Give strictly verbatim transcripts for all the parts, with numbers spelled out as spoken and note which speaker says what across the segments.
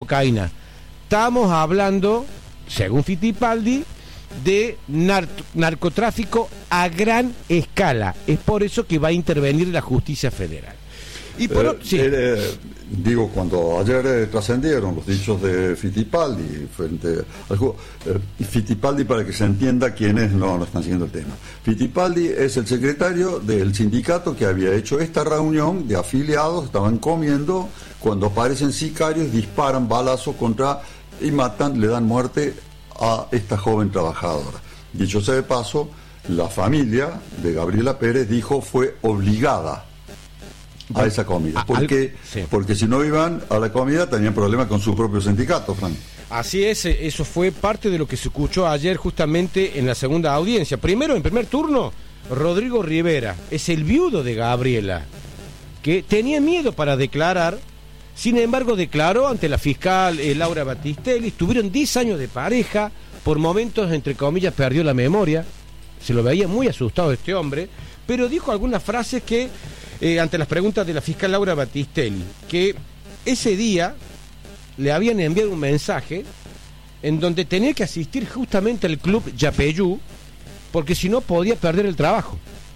Speaker 1: cocaína. Estamos hablando, según Fittipaldi, de nar- narcotráfico a gran escala. Es por eso que va a intervenir la justicia federal. Y por
Speaker 2: eh,
Speaker 1: otro, sí.
Speaker 2: eh, digo, cuando ayer eh, trascendieron los dichos de Fittipaldi frente al juego, eh, Fittipaldi, para que se entienda quienes no, no están siguiendo el tema, Fittipaldi es el secretario del sindicato que había hecho esta reunión de afiliados, estaban comiendo, cuando aparecen sicarios, disparan balazos contra y matan, le dan muerte a esta joven trabajadora. Dicho sea de paso, la familia de Gabriela Pérez dijo fue obligada a esa comida, porque, sí. porque si no iban a la comida tenían problemas con su propio sindicato, Frank.
Speaker 1: Así es, eso fue parte de lo que se escuchó ayer justamente en la segunda audiencia. Primero, en primer turno, Rodrigo Rivera, es el viudo de Gabriela, que tenía miedo para declarar. Sin embargo, declaró ante la fiscal eh, Laura Battistelli. Tuvieron diez años de pareja, por momentos, entre comillas, perdió la memoria, se lo veía muy asustado este hombre, pero dijo algunas frases que, eh, ante las preguntas de la fiscal Laura Battistelli, que ese día le habían enviado un mensaje en donde tenía que asistir justamente al club Yapeyú, porque si no podía perder el trabajo.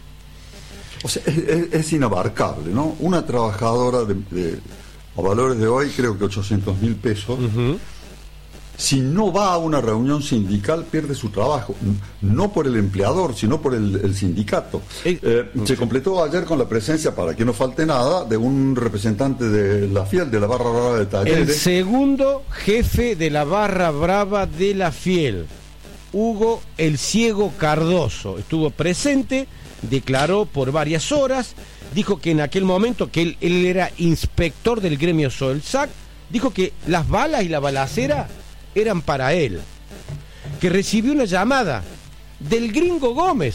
Speaker 2: O sea, es, es inabarcable, ¿no? Una trabajadora de... de... a valores de hoy creo que ochocientos mil pesos, uh-huh. Si no va a una reunión sindical pierde su trabajo, no por el empleador sino por el, el sindicato. eh, eh, se completó ayer con la presencia, para que no falte nada, de un representante de la Fiel, de la Barra Brava de Talleres,
Speaker 1: el segundo jefe de la Barra Brava de la Fiel, Hugo el Ciego Cardoso, estuvo presente, declaró por varias horas. Dijo que en aquel momento, que él, él era inspector del gremio Solsac, dijo que las balas y la balacera eran para él, que recibió una llamada del Gringo Gómez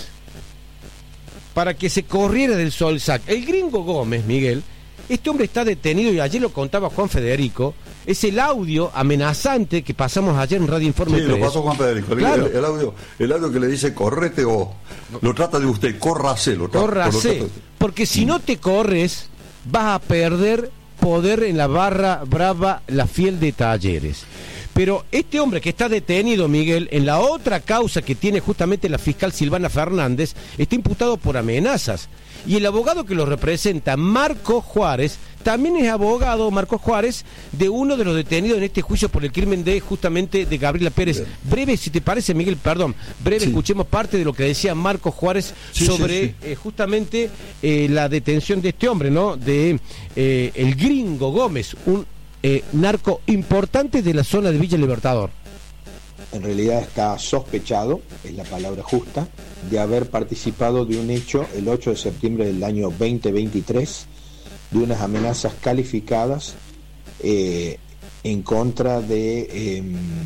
Speaker 1: para que se corriera del Solsac. El Gringo Gómez, Miguel, este hombre está detenido, y ayer lo contaba Juan Federico, es el audio amenazante que pasamos ayer en Radio Informe
Speaker 2: sí,
Speaker 1: tres.
Speaker 2: Lo pasó Juan Federico, claro. el, el, audio, el audio que le dice correte o lo trata de usted, córrase, lo trata,
Speaker 1: córrase, lo porque si no te corres vas a perder poder en la Barra Brava La Fiel de Talleres. Pero este hombre que está detenido, Miguel, en la otra causa que tiene justamente la fiscal Silvana Fernández, está imputado por amenazas. Y el abogado que lo representa, Marco Juárez, también es abogado, Marco Juárez, de uno de los detenidos en este juicio por el crimen de justamente de Gabriela Pérez. Bien. Breve, si te parece, Miguel, perdón, breve, sí. Escuchemos parte de lo que decía Marco Juárez sí, sobre sí, sí. Eh, justamente eh, la detención de este hombre, ¿no? De eh, el Gringo Gómez, un eh, narco importante de la zona de Villa Libertador.
Speaker 3: En realidad está sospechado, es la palabra justa, de haber participado de un hecho el ocho de septiembre del año veinte veintitrés, de unas amenazas calificadas eh, en contra de eh,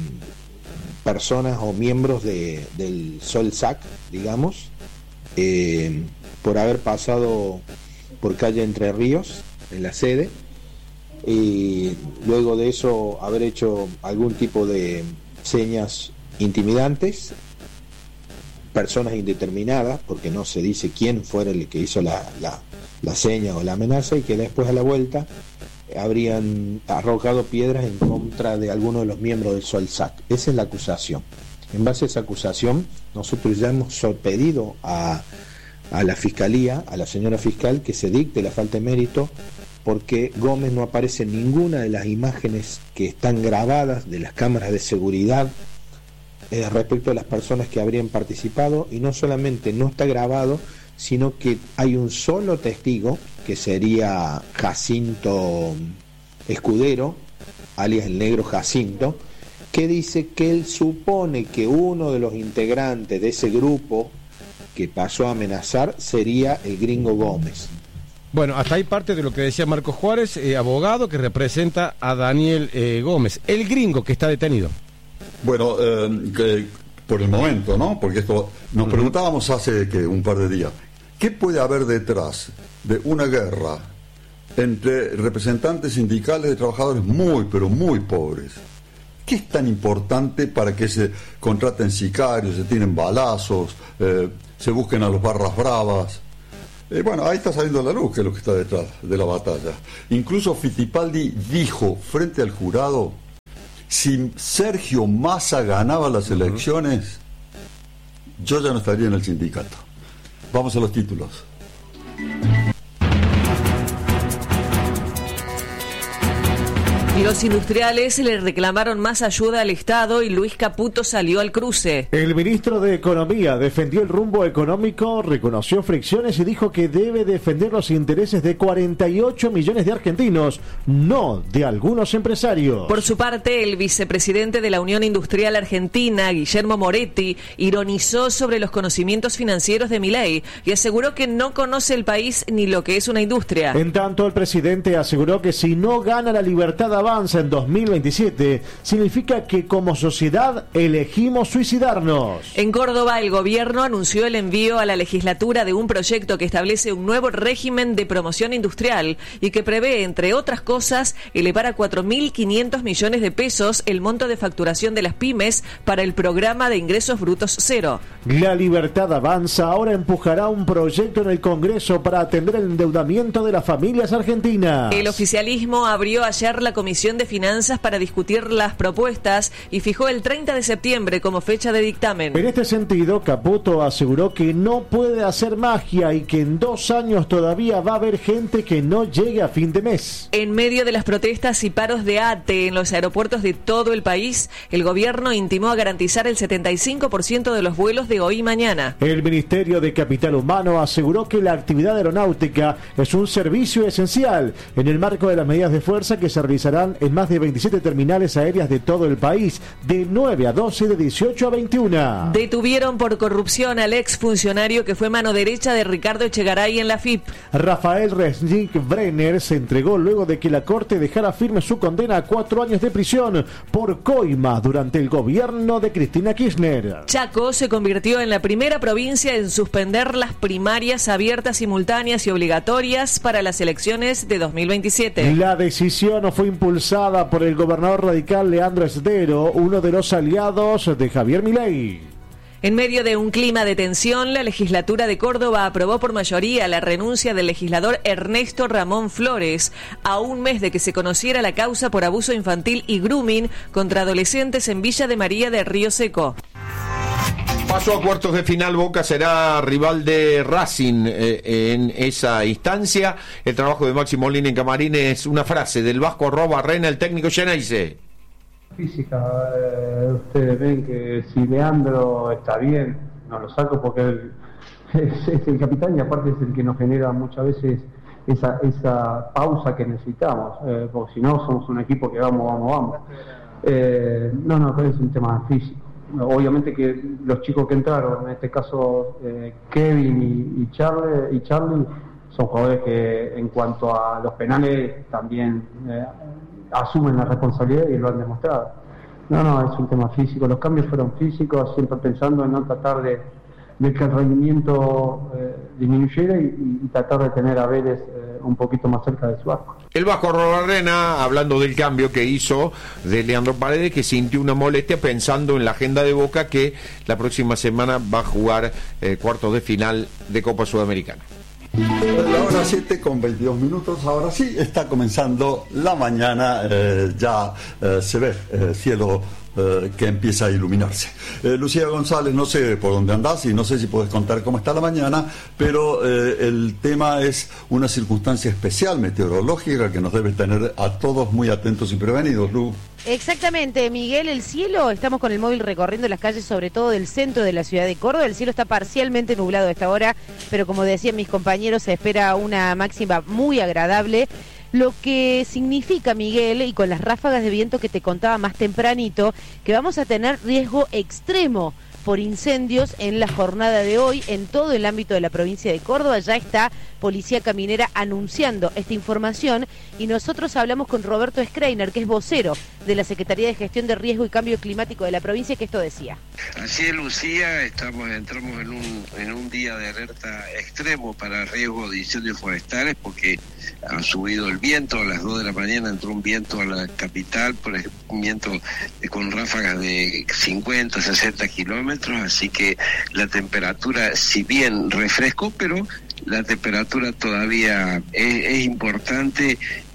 Speaker 3: personas o miembros de, del Solsac, digamos, eh, por haber pasado por calle Entre Ríos, en la sede, y luego de eso haber hecho algún tipo de señas intimidantes, personas indeterminadas, porque no se dice quién fuera el que hizo la, la, la seña o la amenaza, y que después a la vuelta habrían arrojado piedras en contra de alguno de los miembros del Solsac. Esa es la acusación. En base a esa acusación, nosotros ya hemos pedido a, a la Fiscalía, a la señora fiscal, que se dicte la falta de mérito, porque Gómez no aparece en ninguna de las imágenes que están grabadas de las cámaras de seguridad eh, respecto a las personas que habrían participado, y no solamente no está grabado, sino que hay un solo testigo, que sería Jacinto Escudero, alias el negro Jacinto, que dice que él supone que uno de los integrantes de ese grupo que pasó a amenazar sería el Gringo Gómez.
Speaker 1: Bueno, hasta ahí parte de lo que decía Marcos Juárez, eh, abogado que representa a Daniel eh, Gómez, el gringo que está detenido.
Speaker 2: Bueno, eh, que, por el momento, ¿no? Porque esto nos uh-huh. preguntábamos hace que un par de días, ¿qué puede haber detrás de una guerra entre representantes sindicales de trabajadores muy, pero muy pobres? ¿Qué es tan importante para que se contraten sicarios, se tiren balazos, eh, se busquen a los barras bravas? Eh, bueno, ahí está saliendo a la luz que es lo que está detrás de la batalla. Incluso Fittipaldi dijo frente al jurado Si Sergio Massa ganaba las elecciones, yo ya no estaría en el sindicato. Vamos a los títulos.
Speaker 4: Los industriales le reclamaron más ayuda al Estado y Luis Caputo salió al cruce.
Speaker 5: El ministro de Economía defendió el rumbo económico, reconoció fricciones y dijo que debe defender los intereses de cuarenta y ocho millones de argentinos, no de algunos empresarios.
Speaker 4: Por su parte, el vicepresidente de la Unión Industrial Argentina, Guillermo Moretti, ironizó sobre los conocimientos financieros de Milei y aseguró que no conoce el país ni lo que es una industria.
Speaker 5: En tanto, el presidente aseguró que si no gana la libertad avanza en dos mil veintisiete, significa que como sociedad elegimos suicidarnos.
Speaker 4: En Córdoba, el gobierno anunció el envío a la legislatura de un proyecto que establece un nuevo régimen de promoción industrial y que prevé, entre otras cosas, elevar a cuatro mil quinientos millones de pesos el monto de facturación de las pymes para el programa de ingresos brutos cero.
Speaker 5: La Libertad Avanza ahora empujará un proyecto en el Congreso para atender el endeudamiento de las familias argentinas.
Speaker 4: El oficialismo abrió ayer la Comisión de Finanzas para discutir las propuestas y fijó el treinta de septiembre como fecha de dictamen.
Speaker 5: En este sentido, Caputo aseguró que no puede hacer magia y que en dos años todavía va a haber gente que no llegue a fin de mes.
Speaker 4: En medio de las protestas y paros de A T E en los aeropuertos de todo el país, el gobierno intimó a garantizar el setenta y cinco por ciento de los vuelos de hoy y mañana.
Speaker 5: El Ministerio de Capital Humano aseguró que la actividad aeronáutica es un servicio esencial en el marco de las medidas de fuerza que se realizarán en más de veintisiete terminales aéreas de todo el país, de nueve a doce, de dieciocho a veintiuno.
Speaker 4: Detuvieron por corrupción al exfuncionario que fue mano derecha de Ricardo Echegaray en la F I P.
Speaker 5: Rafael Resnick Brenner se entregó luego de que la Corte dejara firme su condena a cuatro años de prisión por coima durante el gobierno de Cristina Kirchner.
Speaker 4: Chaco se convirtió en la primera provincia en suspender las primarias abiertas, simultáneas y obligatorias para las elecciones de dos mil veintisiete.
Speaker 5: La decisión fue impulsada por el gobernador radical Leandro Esdero, uno de los aliados de Javier Milei.
Speaker 4: En medio de un clima de tensión, la legislatura de Córdoba aprobó por mayoría la renuncia del legislador Ernesto Ramón Flores, a un mes de que se conociera la causa por abuso infantil y grooming contra adolescentes en Villa de María de Río Seco.
Speaker 1: Pasó a cuartos de final, Boca será rival de Racing eh, en esa instancia. El trabajo de Máximo Molina en Camarines, una frase del Vasco Arrobarrena, el técnico Geneise.
Speaker 6: Física, eh, ustedes ven que si Leandro está bien, no lo saco porque él es, es el capitán y aparte es el que nos genera muchas veces esa, esa pausa que necesitamos, eh, porque si no somos un equipo que vamos, vamos, vamos. Eh, no, no, pero es un tema físico. Obviamente que los chicos que entraron, en este caso eh, Kevin y, y, Charlie, y Charlie, son jugadores que en cuanto a los penales también eh, asumen la responsabilidad y lo han demostrado. No, no, es un tema físico. Los cambios fueron físicos, siempre pensando en no tratar de, de que el rendimiento eh, disminuyera y, y tratar de tener a Vélez eh, un poquito más cerca de su arco.
Speaker 1: El Vasco Arrobarrena, hablando del cambio que hizo de Leandro Paredes, que sintió una molestia pensando en la agenda de Boca, que la próxima semana va a jugar eh, cuartos de final de Copa Sudamericana.
Speaker 2: La hora siete con veintidós minutos, ahora sí está comenzando la mañana, eh, ya eh, se ve el cielo eh, que empieza a iluminarse. Eh, Lucía González, no sé por dónde andás y no sé si podés contar cómo está la mañana, pero eh, el tema es una circunstancia especial meteorológica que nos debe tener a todos muy atentos y prevenidos, Lu.
Speaker 7: Exactamente, Miguel, el cielo, estamos con el móvil recorriendo las calles, sobre todo del centro de la ciudad de Córdoba. El cielo está parcialmente nublado a esta hora, pero como decían mis compañeros, se espera una máxima muy agradable, lo que significa, Miguel, y con las ráfagas de viento que te contaba más tempranito, que vamos a tener riesgo extremo por incendios en la jornada de hoy en todo el ámbito de la provincia de Córdoba. Ya está Policía Caminera anunciando esta información y nosotros hablamos con Roberto Schreiner, que es vocero de la Secretaría de Gestión de Riesgo y Cambio Climático de la provincia, que esto decía.
Speaker 8: Así es, Lucía, estamos, entramos en un, en un día de alerta extremo para riesgo de incendios forestales porque ha subido el viento. A las dos de la mañana entró un viento a la capital, por ejemplo, un viento con ráfagas de cincuenta, sesenta kilómetros, así que la temperatura, si bien refrescó, pero la temperatura todavía es, es importante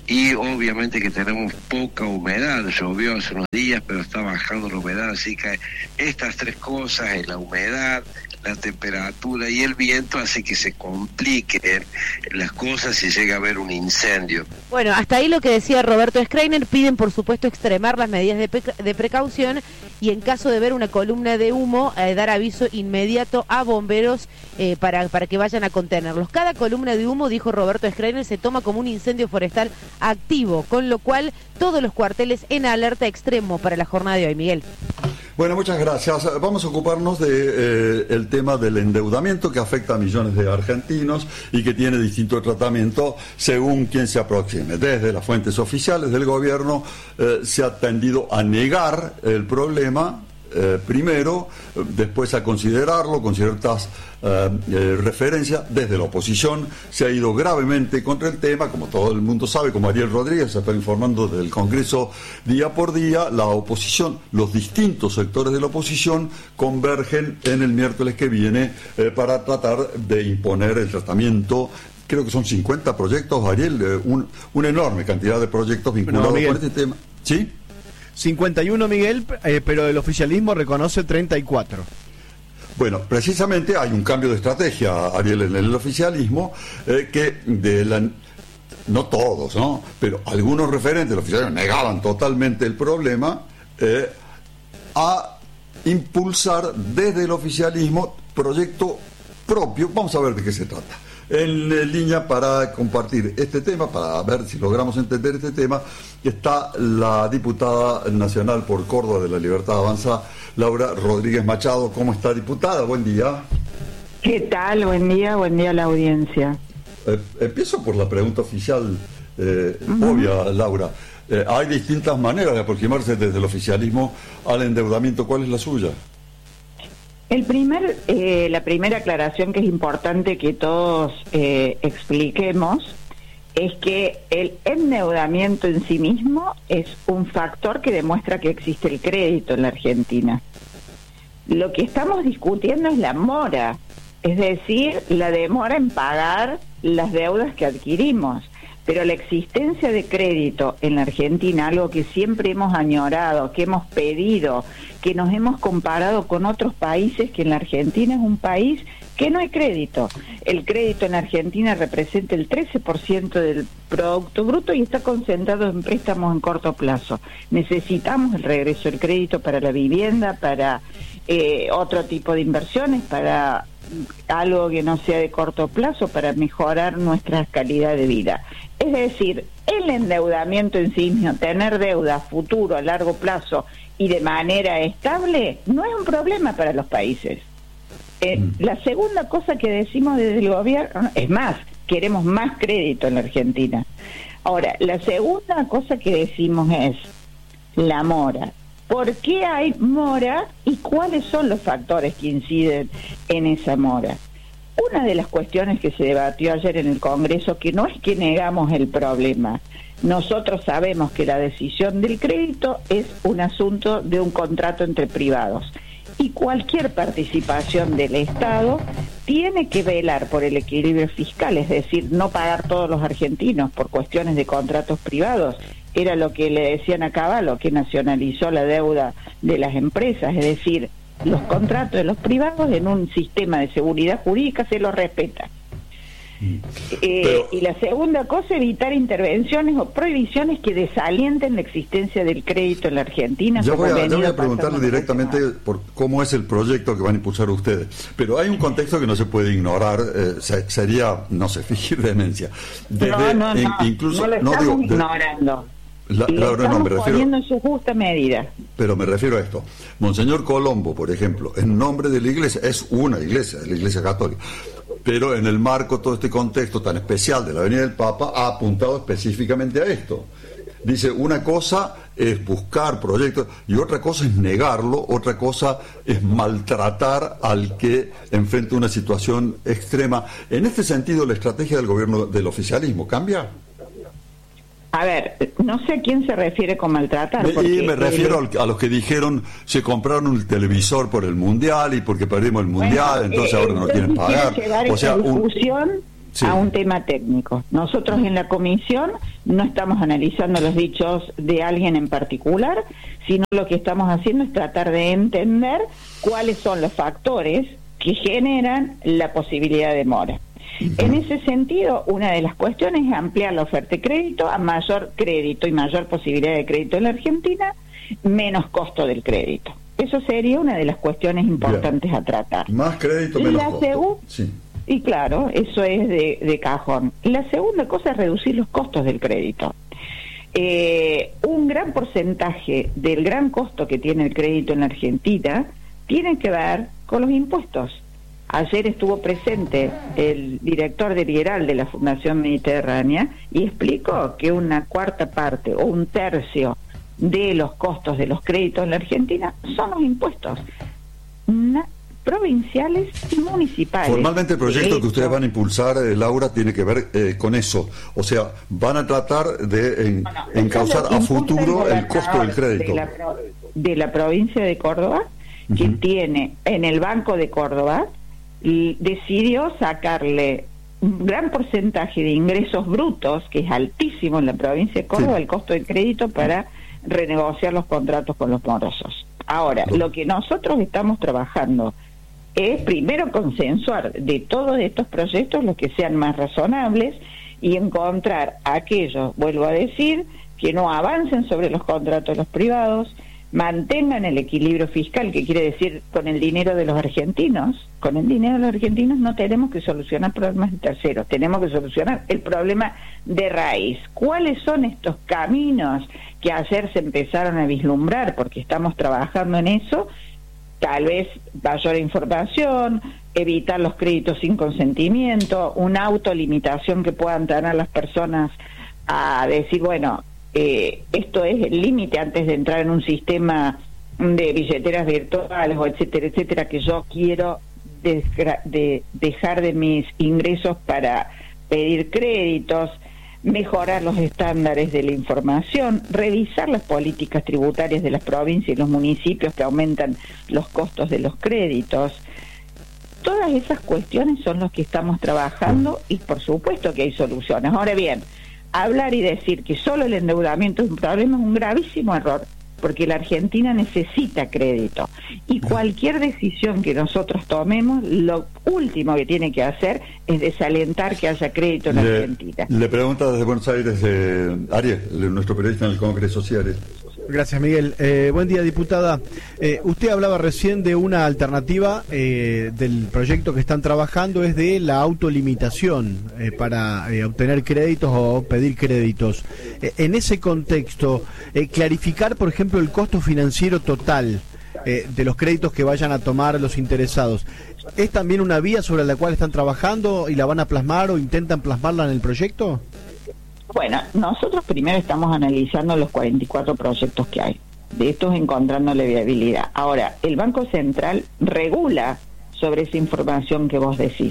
Speaker 8: y obviamente que tenemos poca humedad. Llovió hace unos días, pero está bajando la humedad, así que estas tres cosas, la humedad, la temperatura y el viento, hace que se compliquen las cosas si llega a haber un incendio.
Speaker 7: Bueno, hasta ahí lo que decía Roberto Schreiner. Piden, por supuesto, extremar las medidas de, pe- de precaución y en caso de ver una columna de humo, eh, dar aviso inmediato a bomberos eh, para, para que vayan a contenerlos. Cada columna de humo, dijo Roberto Schreiner, se toma como un incendio forestal activo, con lo cual todos los cuarteles en alerta extremo para la jornada de hoy. Miguel.
Speaker 2: Bueno, muchas gracias. Vamos a ocuparnos de eh, el tema del endeudamiento que afecta a millones de argentinos y que tiene distinto tratamiento según quien se aproxime. Desde las fuentes oficiales del gobierno eh, se ha tendido a negar el problema. Eh, primero, eh, después a considerarlo con ciertas eh, eh, referencias. Desde la oposición se ha ido gravemente contra el tema, como todo el mundo sabe, como Ariel Rodríguez se está informando del Congreso día por día. La oposición, los distintos sectores de la oposición convergen en el miércoles que viene eh, para tratar de imponer el tratamiento. Creo que son cincuenta proyectos, Ariel, eh, un, una enorme cantidad de proyectos vinculados
Speaker 9: no,
Speaker 2: con este tema. ¿Sí?
Speaker 9: cincuenta y uno, Miguel, eh, pero el oficialismo reconoce treinta y cuatro.
Speaker 2: Bueno, precisamente hay un cambio de estrategia, Ariel, en el oficialismo, eh, que de la, no todos, ¿no? Pero algunos referentes del oficialismo negaban totalmente el problema, eh, a impulsar desde el oficialismo proyecto propio. Vamos a ver de qué se trata. En eh, línea para compartir este tema, para ver si logramos entender este tema, está la diputada nacional por Córdoba de la Libertad Avanza, Laura Rodríguez Machado. ¿Cómo está, diputada? Buen día.
Speaker 10: ¿Qué tal? Buen día, buen día a la audiencia.
Speaker 2: Eh, empiezo por la pregunta oficial, eh, uh-huh. obvia, Laura. Eh, hay distintas maneras de aproximarse desde el oficialismo al endeudamiento. ¿Cuál es la suya?
Speaker 10: El primer, eh, la primera aclaración que es importante que todos eh, expliquemos es que el endeudamiento en sí mismo es un factor que demuestra que existe el crédito en la Argentina. Lo que estamos discutiendo es la mora, es decir, la demora en pagar las deudas que adquirimos. Pero la existencia de crédito en la Argentina, algo que siempre hemos añorado, que hemos pedido, que nos hemos comparado con otros países, que en la Argentina es un país que no hay crédito. El crédito en la Argentina representa el trece por ciento del Producto Bruto y está concentrado en préstamos en corto plazo. Necesitamos el regreso del crédito para la vivienda, para eh, otro tipo de inversiones, para algo que no sea de corto plazo, para mejorar nuestra calidad de vida. Es decir, el endeudamiento en sí mismo, tener deuda futuro a largo plazo y de manera estable, no es un problema para los países. Eh, mm. La segunda cosa que decimos desde el gobierno, es más, queremos más crédito en la Argentina. Ahora, la segunda cosa que decimos es la mora. ¿Por qué hay mora y cuáles son los factores que inciden en esa mora? Una de las cuestiones que se debatió ayer en el Congreso, que no es que negamos el problema, nosotros sabemos que la decisión del crédito es un asunto de un contrato entre privados y cualquier participación del Estado tiene que velar por el equilibrio fiscal, es decir, no pagar todos los argentinos por cuestiones de contratos privados. Era lo que le decían a Cavallo, que nacionalizó la deuda de las empresas, es decir, los contratos de los privados en un sistema de seguridad jurídica se los respeta. Mm. Eh, Pero... Y la segunda cosa, evitar intervenciones o prohibiciones que desalienten la existencia del crédito en la Argentina.
Speaker 2: Yo voy a, yo voy a preguntarle directamente por cómo es el proyecto que van a impulsar ustedes. Pero hay un contexto que no se puede ignorar, eh, se, sería, no sé, fingir demencia.
Speaker 10: Desde, no, no, no, en, incluso, no lo estamos no, digo, ignorando. De, La, la, estamos no, me refiero, poniendo en su justa medida.
Speaker 2: Pero me refiero a esto. Monseñor Colombo, por ejemplo, en nombre de la iglesia, es una iglesia, la iglesia católica, pero en el marco de todo este contexto tan especial de la venida del Papa, ha apuntado específicamente a esto. Dice, una cosa es buscar proyectos y otra cosa es negarlo, otra cosa es maltratar al que enfrenta una situación extrema. En este sentido, la estrategia del gobierno del oficialismo ¿cambia?
Speaker 10: A ver, no sé a quién se refiere con maltratar.
Speaker 2: Me, y me refiero el... a los que dijeron se compraron un televisor por el Mundial y porque perdimos el Mundial, bueno, entonces eh, ahora no quieren pagar.
Speaker 10: O sea, discusión,
Speaker 2: un...
Speaker 10: sí. a un tema técnico. Nosotros en la comisión no estamos analizando los dichos de alguien en particular, sino lo que estamos haciendo es tratar de entender cuáles son los factores que generan la posibilidad de mora. En ese sentido, una de las cuestiones es ampliar la oferta de crédito a mayor crédito y mayor posibilidad de crédito en la Argentina, menos costo del crédito. Eso sería una de las cuestiones importantes Bien. a tratar.
Speaker 2: Más crédito, menos
Speaker 10: la
Speaker 2: costo. Sí.
Speaker 10: Y claro, eso es de, de cajón. La segunda cosa es reducir los costos del crédito. Eh, un gran porcentaje del gran costo que tiene el crédito en la Argentina tiene que ver con los impuestos. Ayer estuvo presente el director de Lieral de la Fundación Mediterránea y explicó que una cuarta parte o un tercio de los costos de los créditos en la Argentina son los impuestos na- provinciales y municipales.
Speaker 2: Formalmente el proyecto que ustedes van a impulsar, eh, Laura, tiene que ver eh, con eso. O sea, van a tratar de en, bueno, encauzar a futuro el, el costo del crédito.
Speaker 10: De la, de la provincia de Córdoba, uh-huh. que tiene en el Banco de Córdoba, y decidió sacarle un gran porcentaje de ingresos brutos, que es altísimo en la provincia de Córdoba, sí. el costo del crédito para renegociar los contratos con los morosos. Ahora, no. lo que nosotros estamos trabajando es primero consensuar de todos estos proyectos los que sean más razonables y encontrar aquellos, vuelvo a decir, que no avancen sobre los contratos de los privados, mantengan el equilibrio fiscal, que quiere decir con el dinero de los argentinos. Con el dinero de los argentinos no tenemos que solucionar problemas de terceros, tenemos que solucionar el problema de raíz. ¿Cuáles son estos caminos que ayer se empezaron a vislumbrar? Porque estamos trabajando en eso. Tal vez mayor información, evitar los créditos sin consentimiento, una autolimitación que puedan tener las personas a decir, bueno, eh, esto es el límite antes de entrar en un sistema de billeteras virtuales o etcétera, etcétera, que yo quiero desgra- de dejar de mis ingresos para pedir créditos, mejorar los estándares de la información, revisar las políticas tributarias de las provincias y los municipios que aumentan los costos de los créditos. Todas esas cuestiones son las que estamos trabajando y por supuesto que hay soluciones. Ahora bien, hablar y decir que solo el endeudamiento es un problema es un gravísimo error, porque la Argentina necesita crédito y cualquier decisión que nosotros tomemos, lo último que tiene que hacer es desalentar que haya crédito en la
Speaker 2: le,
Speaker 10: Argentina.
Speaker 2: Le pregunta desde Buenos Aires eh, Ariel, nuestro periodista en el Congreso. Sí, Ariel.
Speaker 9: Gracias, Miguel. Eh, buen día, diputada. Eh, usted hablaba recién de una alternativa eh, del proyecto que están trabajando, es de la autolimitación eh, para eh, obtener créditos o pedir créditos. Eh, en ese contexto, eh, clarificar, por ejemplo, el costo financiero total eh, de los créditos que vayan a tomar los interesados. ¿Es también una vía sobre la cual están trabajando y la van a plasmar o intentan plasmarla en el proyecto?
Speaker 10: Bueno, nosotros primero estamos analizando los cuarenta y cuatro proyectos que hay, de estos encontrándole viabilidad. Ahora, el Banco Central regula sobre esa información que vos decís.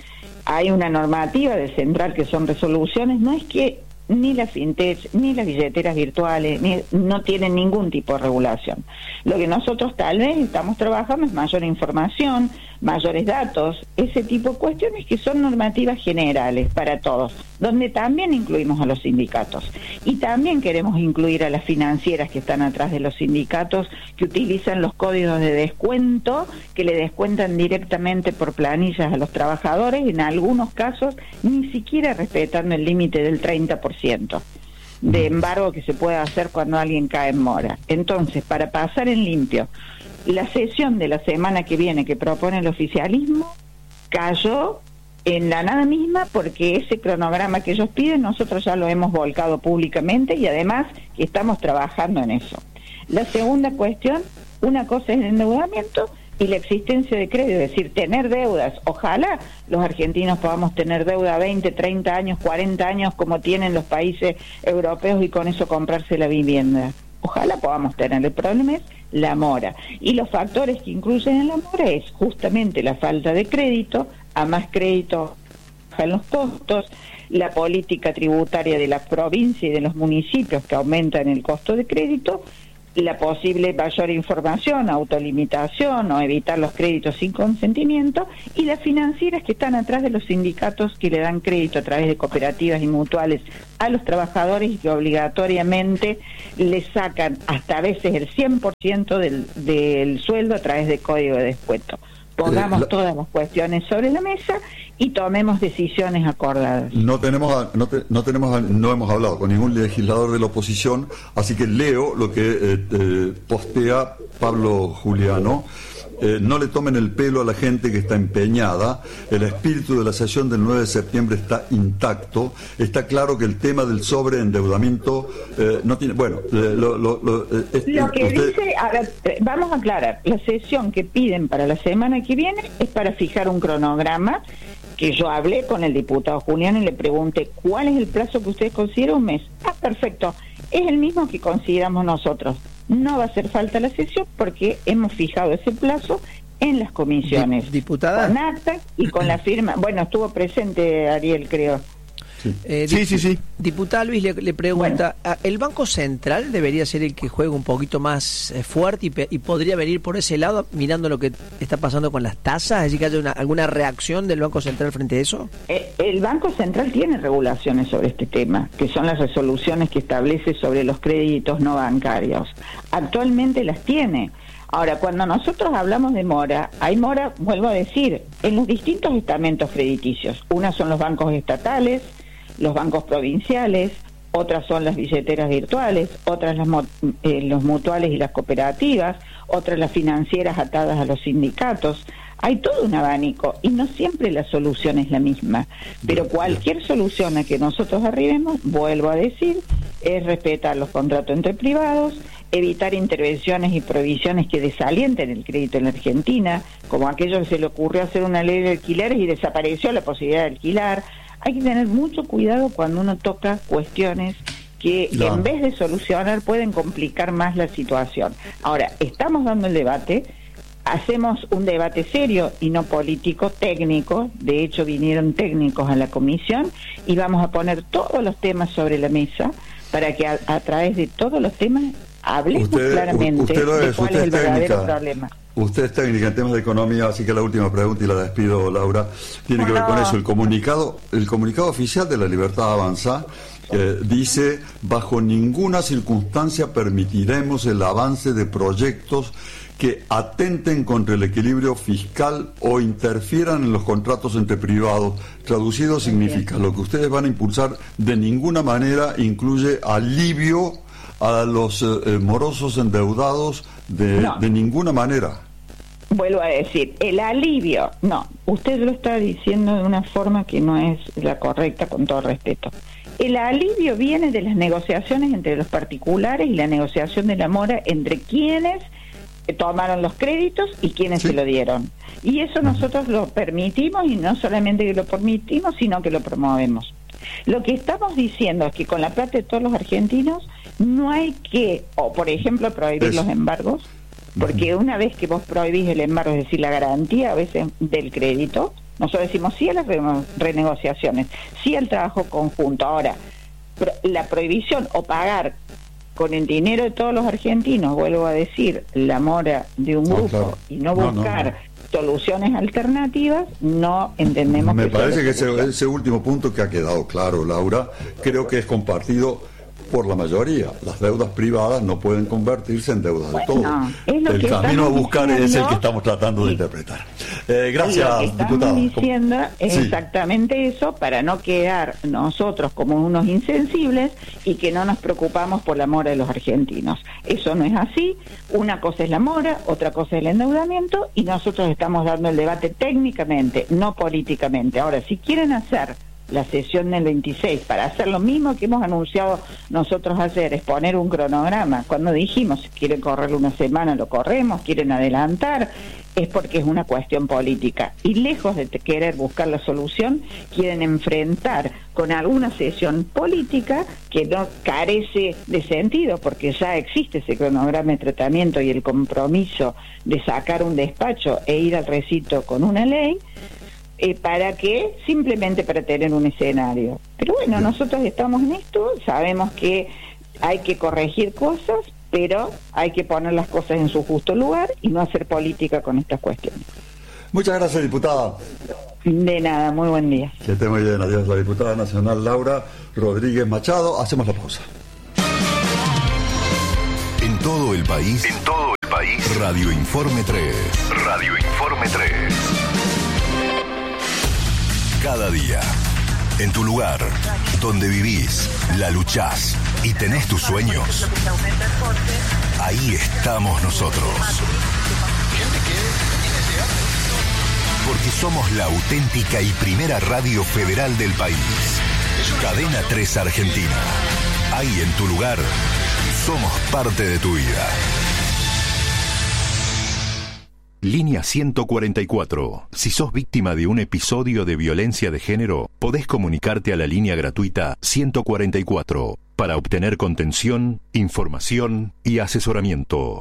Speaker 10: Hay una normativa del Central que son resoluciones, no es que ni la fintech, ni las billeteras virtuales, ni, no tienen ningún tipo de regulación. Lo que nosotros tal vez estamos trabajando es mayor información, mayores datos, ese tipo de cuestiones que son normativas generales para todos, donde también incluimos a los sindicatos. Y también queremos incluir a las financieras que están atrás de los sindicatos, que utilizan los códigos de descuento, que le descuentan directamente por planillas a los trabajadores, en algunos casos ni siquiera respetando el límite del treinta por ciento de embargo que se puede hacer cuando alguien cae en mora. Entonces, para pasar en limpio, la sesión de la semana que viene que propone el oficialismo cayó en la nada misma, porque ese cronograma que ellos piden nosotros ya lo hemos volcado públicamente y además estamos trabajando en eso. La segunda cuestión, una cosa es el endeudamiento y la existencia de crédito, es decir, tener deudas. Ojalá los argentinos podamos tener deuda veinte, treinta años, cuarenta años como tienen los países europeos y con eso comprarse la vivienda. Ojalá podamos tener. El problema es la mora. Y los factores que incluyen en la mora es justamente la falta de crédito, a más crédito bajan los costos, la política tributaria de la provincia y de los municipios que aumentan el costo de crédito, la posible mayor información, autolimitación o evitar los créditos sin consentimiento, y las financieras que están atrás de los sindicatos que le dan crédito a través de cooperativas y mutuales a los trabajadores y que obligatoriamente les sacan hasta a veces el cien por ciento del, del sueldo a través de código de descuento. Pongamos eh, la... todas las cuestiones sobre la mesa y tomemos decisiones acordadas.
Speaker 2: No tenemos, no, te, no tenemos, no hemos hablado con ningún legislador de la oposición, así que leo lo que eh, eh, postea Pablo Juliano. Eh, no le tomen el pelo a la gente que está empeñada. El espíritu de la sesión del nueve de septiembre está intacto. Está claro que el tema del sobreendeudamiento eh, no tiene... Bueno, eh, lo, lo, lo, eh, es,
Speaker 10: lo que
Speaker 2: usted...
Speaker 10: dice... Ahora, vamos a aclarar. La sesión que piden para la semana que viene es para fijar un cronograma, que yo hablé con el diputado Julián y le pregunté ¿cuál es el plazo que usted considera? Un mes. Ah, perfecto. Es el mismo que consideramos nosotros. No va a hacer falta la sesión porque hemos fijado ese plazo en las comisiones.
Speaker 9: Diputada.
Speaker 10: Con actas y con la firma. Bueno, estuvo presente Ariel, creo.
Speaker 9: Sí, eh, sí, sí, sí.
Speaker 11: Diputada Luis le, le pregunta, bueno, ¿el Banco Central debería ser el que juegue un poquito más eh, fuerte y, pe y podría venir por ese lado mirando lo que está pasando con las tasas? Es decir, que haya una, alguna reacción del Banco Central frente a eso.
Speaker 10: Eh, el Banco Central tiene regulaciones sobre este tema, que son las resoluciones que establece sobre los créditos no bancarios. Actualmente las tiene. Ahora, cuando nosotros hablamos de mora, hay mora, vuelvo a decir, en los distintos estamentos crediticios. Unas son los bancos estatales, los bancos provinciales, otras son las billeteras virtuales, otras las eh, los mutuales y las cooperativas, otras las financieras atadas a los sindicatos. Hay todo un abanico y no siempre la solución es la misma, pero cualquier solución a que nosotros arribemos, vuelvo a decir, es respetar los contratos entre privados, evitar intervenciones y prohibiciones que desalienten el crédito en la Argentina, como aquello que se le ocurrió hacer una ley de alquileres y desapareció la posibilidad de alquilar. Hay que tener mucho cuidado cuando uno toca cuestiones que no. en vez de solucionar pueden complicar más la situación. Ahora, estamos dando el debate, hacemos un debate serio y no político, técnico. De hecho, vinieron técnicos a la comisión y vamos a poner todos los temas sobre la mesa para que a, a través de todos los temas hablemos usted, claramente
Speaker 2: usted es,
Speaker 10: de cuál es el verdadero problema.
Speaker 2: Usted es técnica en temas de economía, así que la última pregunta y la despido, Laura, tiene que ver con eso. El comunicado, el comunicado oficial de La Libertad Avanza eh, dice: bajo ninguna circunstancia permitiremos el avance de proyectos que atenten contra el equilibrio fiscal o interfieran en los contratos entre privados. Traducido significa, lo que ustedes van a impulsar de ninguna manera incluye alivio a los eh, morosos endeudados de, no. de ninguna manera.
Speaker 10: Vuelvo a decir, el alivio, no, usted lo está diciendo de una forma que no es la correcta, con todo respeto. El alivio viene de las negociaciones entre los particulares y la negociación de la mora entre quienes tomaron los créditos y quienes sí. se lo dieron. Y eso nosotros lo permitimos, y no solamente que lo permitimos, sino que lo promovemos. Lo que estamos diciendo es que con la plata de todos los argentinos no hay que, o por ejemplo, prohibir los embargos, porque una vez que vos prohibís el embargo, es decir, la garantía a veces del crédito, nosotros decimos sí a las renegociaciones, sí al trabajo conjunto. Ahora, la prohibición o pagar con el dinero de todos los argentinos, vuelvo a decir, la mora de un grupo no, claro. y no buscar no, no, no. soluciones alternativas, no entendemos.
Speaker 2: Me
Speaker 10: que
Speaker 2: parece que ese, ese último punto que ha quedado claro, Laura, creo que es compartido por la mayoría. Las deudas privadas no pueden convertirse en deudas bueno, de todo. Es lo el que camino a buscar diciendo, es el que estamos tratando sí. de interpretar. Eh, gracias,
Speaker 10: lo que estamos
Speaker 2: diputado.
Speaker 10: diciendo es
Speaker 2: sí.
Speaker 10: exactamente eso, para no quedar nosotros como unos insensibles y que no nos preocupamos por la mora de los argentinos. Eso no es así. Una cosa es la mora, otra cosa es el endeudamiento, y nosotros estamos dando el debate técnicamente, no políticamente. Ahora, si quieren hacer la sesión del veintiséis para hacer lo mismo que hemos anunciado nosotros hacer, es poner un cronograma. Cuando dijimos si quieren correr una semana lo corremos, quieren adelantar, es porque es una cuestión política, y lejos de querer buscar la solución, quieren enfrentar con alguna sesión política que no carece de sentido, porque ya existe ese cronograma de tratamiento y el compromiso de sacar un despacho e ir al recinto con una ley. Eh, ¿Para qué? Simplemente para tener un escenario. Pero bueno, nosotros estamos en esto, sabemos que hay que corregir cosas, pero hay que poner las cosas en su justo lugar y no hacer política con estas cuestiones.
Speaker 2: Muchas gracias, diputada.
Speaker 10: De nada, muy buen día.
Speaker 2: Que esté muy bien, adiós. La diputada nacional Laura Rodríguez Machado. Hacemos la pausa.
Speaker 12: En todo el país. En todo el país. Radio Informe tres. Radio Informe tres. Cada día. En tu lugar. Donde vivís. La luchás. Y tenés tus sueños. Ahí estamos nosotros. Porque somos la auténtica y primera radio federal del país. Cadena tres Argentina. Ahí en tu lugar. Somos parte de tu vida. Línea ciento cuarenta y cuatro. Si sos víctima de un episodio de violencia de género, podés comunicarte a la línea gratuita ciento cuarenta y cuatro para obtener contención, información y asesoramiento.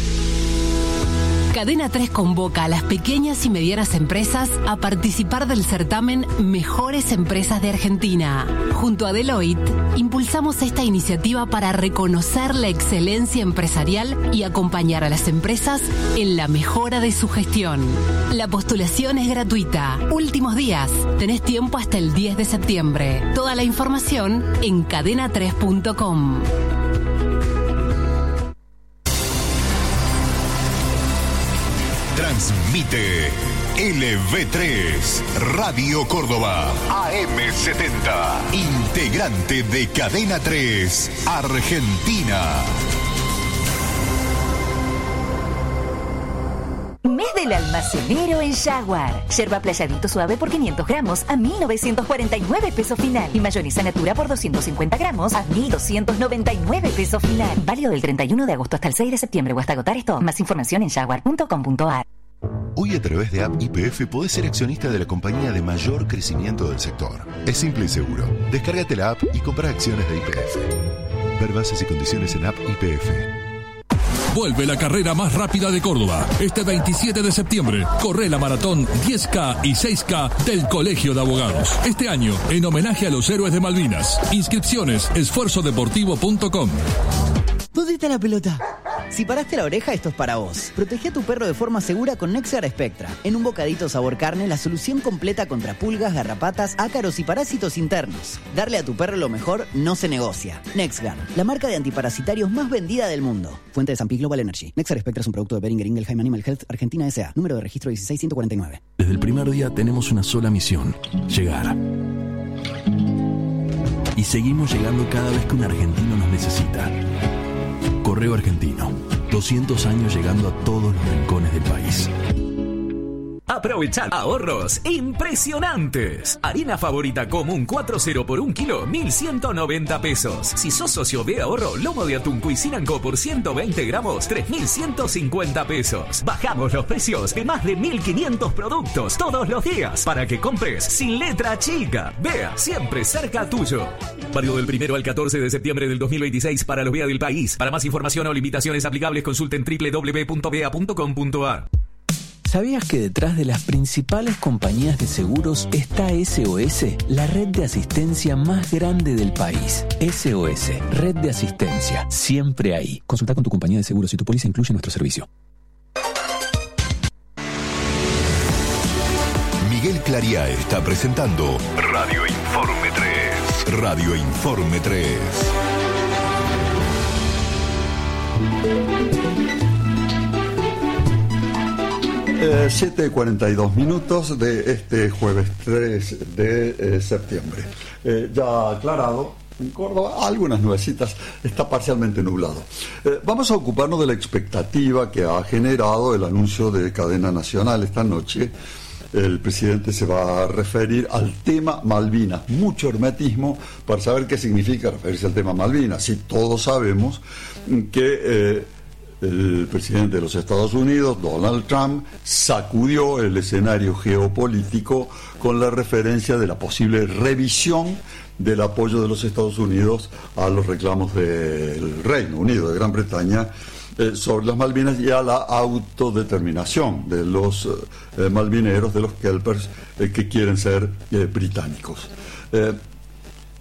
Speaker 13: Cadena tres convoca a las pequeñas y medianas empresas a participar del certamen Mejores Empresas de Argentina. Junto a Deloitte, impulsamos esta iniciativa para reconocer la excelencia empresarial y acompañar a las empresas en la mejora de su gestión. La postulación es gratuita. Últimos días. Tenés tiempo hasta el diez de septiembre. Toda la información en cadena tres punto com.
Speaker 12: Transmite L V tres, Radio Córdoba, A M setenta, integrante de Cadena tres, Argentina.
Speaker 14: Mes del almacenero en Jaguar. Yerba playadito suave por quinientos gramos a mil novecientos cuarenta y nueve pesos final. Y mayonesa natura por doscientos cincuenta gramos a mil doscientos noventa y nueve pesos final. Válido del treinta y uno de agosto hasta el seis de septiembre o hasta agotar esto. Más información en jaguar punto com punto a r.
Speaker 12: Hoy a través de App Y P F podés ser accionista de la compañía de mayor crecimiento del sector. Es simple y seguro. Descárgate la app y compra acciones de Y P F. Ver bases y condiciones en App Y P F.
Speaker 15: Vuelve la carrera más rápida de Córdoba. Este veintisiete de septiembre, corre la maratón diez K y seis K del Colegio de Abogados. Este año, en homenaje a los héroes de Malvinas. Inscripciones, esfuerzo deportivo punto com.
Speaker 16: ¿Dónde está la pelota? Si paraste la oreja, esto es para vos. Protege a tu perro de forma segura con NexGard Spectra. En un bocadito sabor carne, la solución completa contra pulgas, garrapatas, ácaros y parásitos internos. Darle a tu perro lo mejor no se negocia. NexGard, la marca de antiparasitarios más vendida del mundo. Fuente de San Pi Global Energy. NexGard Spectra es un producto de Boehringer Ingelheim Animal Health Argentina S A. Número de registro dieciséis ciento cuarenta y nueve.
Speaker 17: Desde el primer día tenemos una sola misión: llegar. Y seguimos llegando cada vez que un argentino nos necesita. Correo Argentino, doscientos años llegando a todos los rincones del país.
Speaker 18: Aprovechar ahorros impresionantes. Harina favorita común cuatro cero por un kilo, mil ciento noventa pesos. Si sos socio de ahorro, lomo de atún Cuisinanco por ciento veinte gramos, tres mil ciento cincuenta pesos. Bajamos los precios de más de mil quinientos productos todos los días para que compres sin letra chica. Vea, siempre cerca tuyo. Válido del primero al catorce de septiembre del dos mil veintiséis para los B E A del país. Para más información o limitaciones aplicables, consulten doble u doble u doble u punto b e a punto com punto a r.
Speaker 19: ¿Sabías que detrás de las principales compañías de seguros está S O S, la red de asistencia más grande del país? S O S, red de asistencia, siempre ahí. Consulta con tu compañía de seguros si tu póliza incluye nuestro servicio.
Speaker 12: Miguel Clariá está presentando Radio Informe tres. Radio Informe tres.
Speaker 2: Eh, siete y cuarenta y dos minutos de este jueves tres de eh, septiembre. Eh, ya aclarado, en Córdoba algunas nubecitas, está parcialmente nublado. Eh, vamos a ocuparnos de la expectativa que ha generado el anuncio de cadena nacional esta noche. El presidente se va a referir al tema Malvinas. Mucho hermetismo para saber qué significa referirse al tema Malvinas. Si todos sabemos que eh, el presidente de los Estados Unidos, Donald Trump, sacudió el escenario geopolítico con la referencia de la posible revisión del apoyo de los Estados Unidos a los reclamos del Reino Unido, de Gran Bretaña, eh, sobre las Malvinas y a la autodeterminación de los eh, malvineros, de los kelpers, eh, que quieren ser eh, británicos. Eh,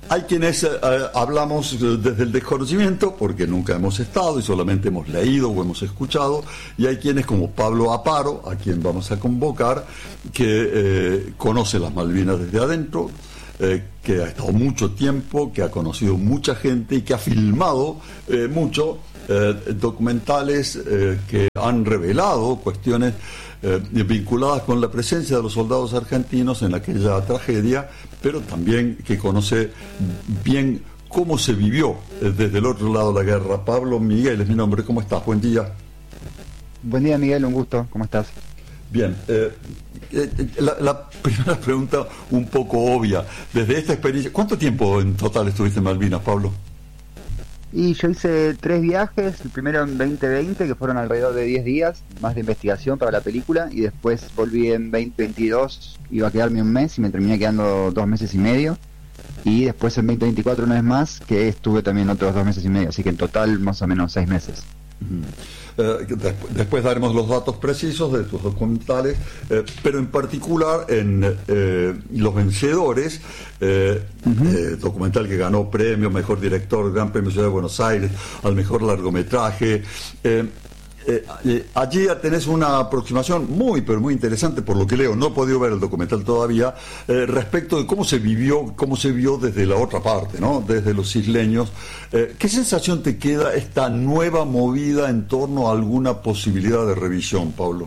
Speaker 2: hay quienes eh, hablamos desde el desconocimiento porque nunca hemos estado y solamente hemos leído o hemos escuchado, y hay quienes como Pablo Aparo, a quien vamos a convocar, que eh, conoce las Malvinas desde adentro, eh, que ha estado mucho tiempo, que ha conocido mucha gente y que ha filmado eh, mucho eh, documentales eh, que han revelado cuestiones Eh, vinculadas con la presencia de los soldados argentinos en aquella tragedia, pero también que conoce bien cómo se vivió eh, desde el otro lado de la guerra. Pablo Miguel es mi nombre, ¿cómo estás? Buen día.
Speaker 20: Buen día, Miguel, un gusto, ¿cómo estás?
Speaker 2: Bien, eh, eh, la, la primera pregunta un poco obvia, desde esta experiencia, ¿cuánto tiempo en total estuviste en Malvinas, Pablo?
Speaker 20: Y yo hice tres viajes, el primero en veinte veinte, que fueron alrededor de diez días, más de investigación para la película, y después volví en veinte veintidós, iba a quedarme un mes y me terminé quedando dos meses y medio, y después en veinte veinticuatro una vez más, que estuve también otros dos meses y medio, así que en total más o menos seis meses.
Speaker 2: Uh-huh. Eh, después, después daremos los datos precisos de tus documentales, eh, pero en particular en eh, Los Vencedores, eh, uh-huh. eh, documental que ganó premio Mejor Director, Gran Premio Ciudad de Buenos Aires, al Mejor Largometraje. Eh, eh, eh, allí tenés una aproximación muy, pero muy interesante, por lo que leo, no he podido ver el documental todavía, eh, respecto de cómo se vivió, cómo se vio desde la otra parte, ¿no? Desde los isleños. Eh, ¿Qué sensación te queda esta nueva movida en torno a alguna posibilidad de revisión, Pablo?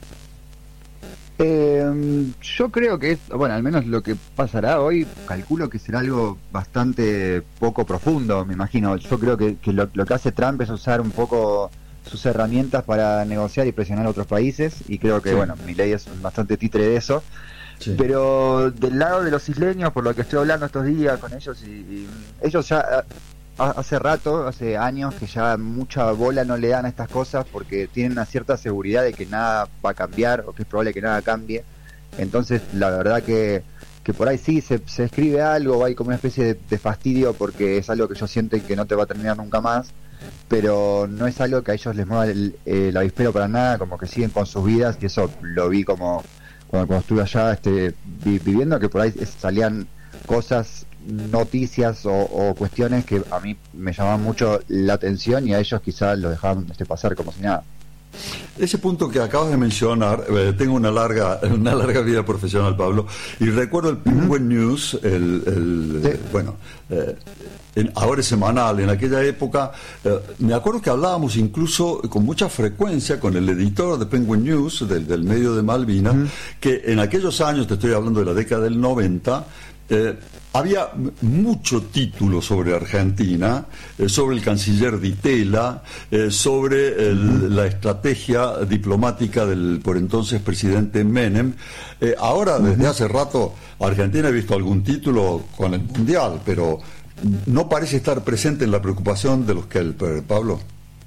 Speaker 20: Eh, yo creo que es, bueno, al menos lo que pasará hoy, calculo que será algo bastante poco profundo, me imagino. Yo creo que, que lo, lo que hace Trump es usar un poco sus herramientas para negociar y presionar a otros países, y creo que, sí. bueno, Milei es bastante títere de eso. Sí. Pero del lado de los isleños, por lo que estoy hablando estos días con ellos, y, y ellos ya a, hace rato, hace años, que ya mucha bola no le dan a estas cosas porque tienen una cierta seguridad de que nada va a cambiar, o que es probable que nada cambie. Entonces, la verdad que, que por ahí sí se, se escribe algo, hay como una especie de, de fastidio porque es algo que ellos sienten que no te va a terminar nunca más, pero no es algo que a ellos les mueva el, el avispero para nada, como que siguen con sus vidas, y eso lo vi como cuando, cuando estuve allá este, vi, viviendo, que por ahí salían cosas, noticias o, o cuestiones que a mí me llamaban mucho la atención, y a ellos quizás lo dejaban este, pasar como si nada.
Speaker 2: Ese punto que acabas de mencionar, eh, tengo una larga una larga vida profesional, Pablo, y recuerdo el Penguin News, el, el sí. bueno, eh, en, ahora es semanal, en aquella época, eh, me acuerdo que hablábamos incluso con mucha frecuencia con el editor de Penguin News, del, del medio de Malvinas, uh-huh. que en aquellos años, te estoy hablando de la década del noventa, Eh, había mucho título sobre Argentina, eh, sobre el canciller Di Tella, eh, sobre el, la estrategia diplomática del por entonces presidente Menem. Eh, ahora, desde hace rato, Argentina ha visto algún título con el Mundial, pero no parece estar presente en la preocupación de los Kelper, Pablo.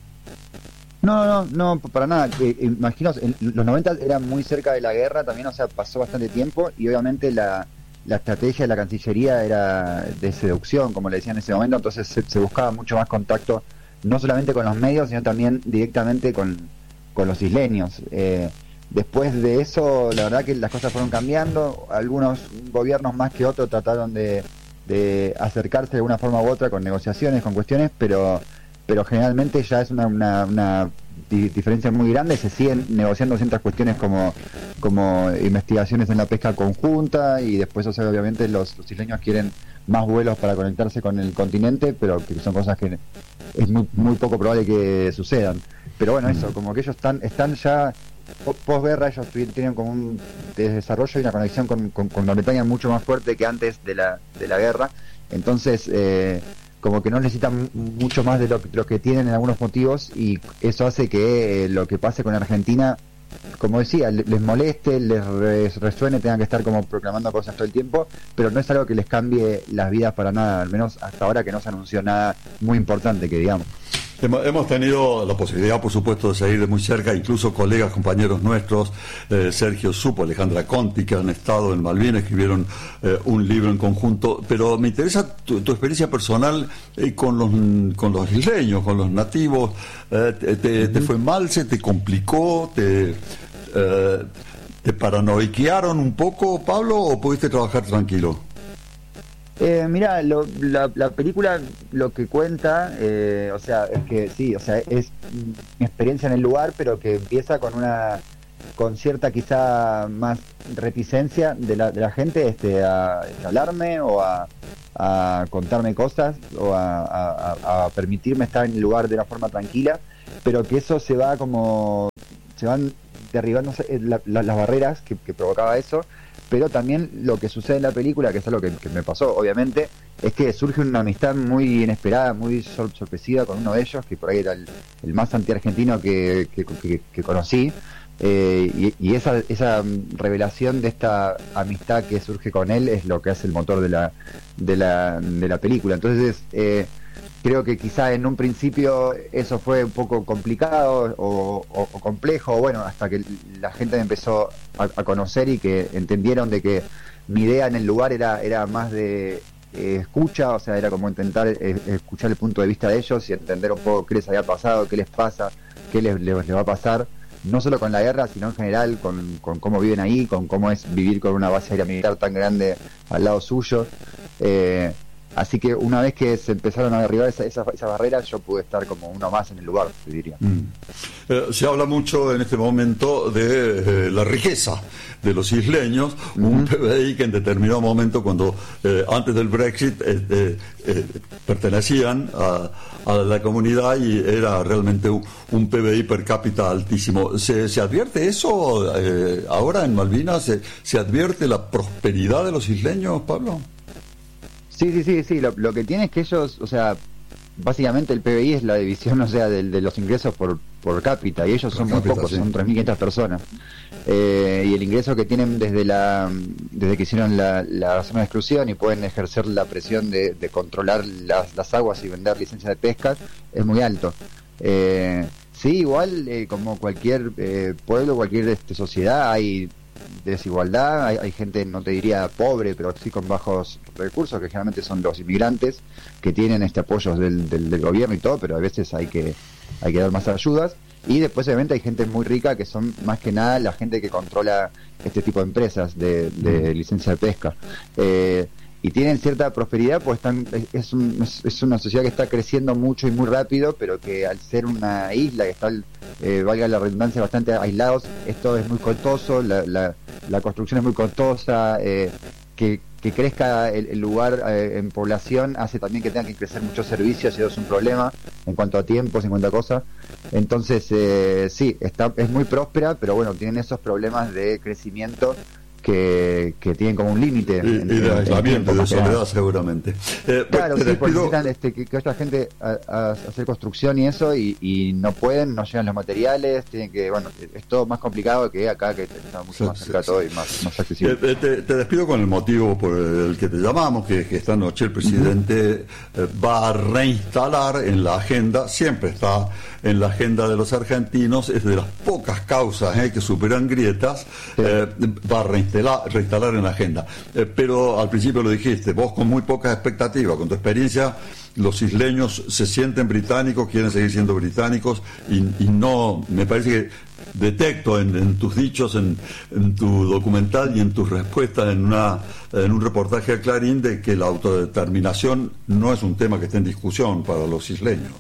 Speaker 20: No, no, no, para nada. Eh, imagino, en los noventa era muy cerca de la guerra también, o sea, pasó bastante tiempo, y obviamente la la estrategia de la Cancillería era de seducción, como le decían en ese momento, entonces se, se buscaba mucho más contacto, no solamente con los medios, sino también directamente con, con los isleños. Eh, después de eso, la verdad que las cosas fueron cambiando, algunos gobiernos más que otros trataron de, de acercarse de una forma u otra con negociaciones, con cuestiones, pero pero generalmente ya es una, una, una diferencia muy grande. Se siguen negociando ciertas cuestiones como como investigaciones en la pesca conjunta, y después, o sea, obviamente los, los isleños quieren más vuelos para conectarse con el continente, pero que son cosas que es muy muy poco probable que sucedan. Pero bueno, eso, como que ellos están están ya posguerra, ellos tienen como un desarrollo y una conexión con, con, con Gran Bretaña mucho más fuerte que antes de la de la guerra. Entonces, eh, como que no necesitan mucho más de lo, lo que tienen en algunos motivos, y eso hace que eh, lo que pase con Argentina, como decía, les moleste, les resuene, tengan que estar como proclamando cosas todo el tiempo, pero no es algo que les cambie las vidas para nada, al menos hasta ahora, que no se anunció nada muy importante, que digamos.
Speaker 2: Hemos tenido la posibilidad, por supuesto, de seguir de muy cerca, incluso colegas, compañeros nuestros, eh, Sergio Supo, Alejandra Conti, que han estado en Malvinas, escribieron eh, un libro en conjunto, pero me interesa tu, tu experiencia personal eh, con los con los isleños, con los nativos. Eh, te, te, ¿Te fue mal? ¿Se te complicó? ¿Te, eh, te paranoiquearon un poco, Pablo, o pudiste trabajar tranquilo?
Speaker 20: Eh, mira, lo, la, la película lo que cuenta, eh, o sea, es que sí, o sea, es mi experiencia en el lugar, pero que empieza con una, con cierta quizá más reticencia de la, de la gente, este, a, a hablarme o a, a contarme cosas o a, a, a permitirme estar en el lugar de una forma tranquila, pero que eso se va como, se van derribando la, la, las barreras que, que provocaba eso. Pero también lo que sucede en la película, que es algo que, que me pasó, obviamente, es que surge una amistad muy inesperada, muy sor- sorpresiva con uno de ellos, que por ahí era el, el más antiargentino que, que, que, que conocí. Eh, y, y esa, esa revelación de esta amistad que surge con él es lo que hace el motor de la, de la, de la película. Entonces, eh, creo que quizá en un principio eso fue un poco complicado o, o, o complejo, bueno, hasta que la gente me empezó a, a conocer y que entendieron de que mi idea en el lugar era, era más de eh, escucha, o sea, era como intentar eh, escuchar el punto de vista de ellos y entender un poco qué les había pasado, qué les pasa, qué les, les, les va a pasar, no solo con la guerra, sino en general con, con cómo viven ahí, con cómo es vivir con una base aérea militar tan grande al lado suyo. Eh, Así que una vez que se empezaron a derribar esa, esa, esa barrera, yo pude estar como uno más en el lugar, te diría.
Speaker 2: Mm. Eh, se habla mucho en este momento de eh, la riqueza de los isleños, uh-huh. un P B I que en determinado momento, cuando eh, antes del Brexit, eh, eh, eh, pertenecían a, a la comunidad y era realmente un, un P B I per cápita altísimo. ¿Se, se advierte eso eh, ahora en Malvinas? ¿Se, ¿Se advierte la prosperidad de los isleños, Pablo?
Speaker 20: Sí, sí, sí, sí. Lo, lo que tiene es que ellos, o sea, básicamente el P B I es la división, o sea, de, de los ingresos por, por cápita, y ellos por son cápita, muy pocos, sí. Son tres mil quinientas personas. Eh, y el ingreso que tienen desde la desde que hicieron la, la zona de exclusión y pueden ejercer la presión de, de controlar las, las aguas y vender licencias de pesca es muy alto. Eh, sí, igual, eh, como cualquier eh, pueblo, cualquier este, sociedad, hay desigualdad, hay, hay gente, no te diría pobre, pero sí con bajos recursos, que generalmente son los inmigrantes que tienen este apoyo del, del, del gobierno y todo, pero a veces hay que hay que dar más ayudas. Y después obviamente hay gente muy rica que son más que nada la gente que controla este tipo de empresas de, de licencia de pesca. Eh, y tienen cierta prosperidad, pues están, es, un, es, es una sociedad que está creciendo mucho y muy rápido, pero que al ser una isla que está, eh, valga la redundancia, bastante aislados, esto es muy costoso, la, la, la construcción es muy costosa, eh, que, que crezca el, el lugar eh, en población hace también que tengan que crecer muchos servicios y eso es un problema en cuanto a tiempos, en cuanto a cosas. Entonces, eh, sí, está, es muy próspera, pero bueno, tienen esos problemas de crecimiento que, que tienen como un límite
Speaker 2: y, y de aislamiento, de soledad seguramente. Eh,
Speaker 20: claro,
Speaker 2: pues,
Speaker 20: sí, porque
Speaker 2: despido...
Speaker 20: necesitan este, que, que haya gente a, a hacer construcción y eso y, y no pueden, no llegan los materiales, tienen que, bueno, es todo más complicado que acá, que está mucho más cerca de todo y más, más accesible.
Speaker 2: Eh, te, te despido con el motivo por el que te llamamos, que, que esta noche el presidente uh-huh. eh, va a reinstalar en la agenda, siempre está en la agenda de los argentinos, es de las pocas causas eh, que superan grietas, sí. eh, va a reinstalar reinstalar en la agenda. Eh, pero al principio lo dijiste, vos con muy pocas expectativas, con tu experiencia, los isleños se sienten británicos, quieren seguir siendo británicos y, y no, me parece que detecto en, en tus dichos, en, en tu documental y en tus respuestas en, una, en un reportaje a Clarín de que la autodeterminación no es un tema que esté en discusión para los isleños.